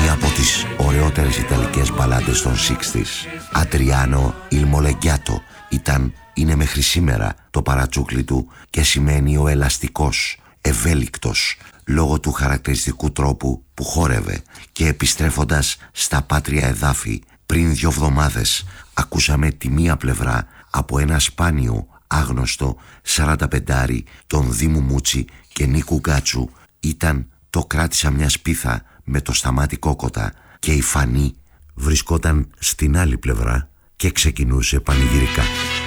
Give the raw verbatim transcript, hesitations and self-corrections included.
μία από τις ωραιότερες ιταλικές μπαλάντες των εξήντα. Adriano il Moleggiato ήταν, είναι μέχρι σήμερα το παρατσούκλι του και σημαίνει ο ελαστικός, ευέλικτος, λόγω του χαρακτηριστικού τρόπου που χόρευε. Και επιστρέφοντας στα πάτρια εδάφη, πριν δύο εβδομάδες ακούσαμε τη μία πλευρά από ένα σπάνιο άγνωστο σαρανταπεντάρι των Δήμου Μούτσι και Νίκου Γκάτσου. Ήταν το κράτησα μια σπίθα με το Σταμάτη Κόκοτα και η Φανή βρισκόταν στην άλλη πλευρά και ξεκινούσε πανηγυρικά.